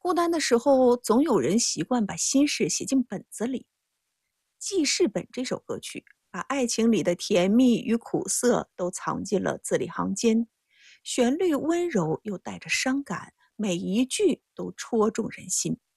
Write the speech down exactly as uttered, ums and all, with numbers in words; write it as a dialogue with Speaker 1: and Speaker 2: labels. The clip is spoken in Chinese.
Speaker 1: 孤单的时候，总有人习惯把心事写进本子里。记事本这首歌曲，把爱情里的甜蜜与苦涩都藏进了字里行间，旋律温柔又带着伤感，每一句都戳中人心。